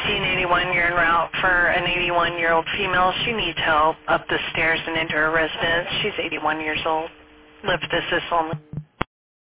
1581, you're en route for an 81-year-old female. She needs help up the stairs and into her residence. She's 81 years old. Lift assist only.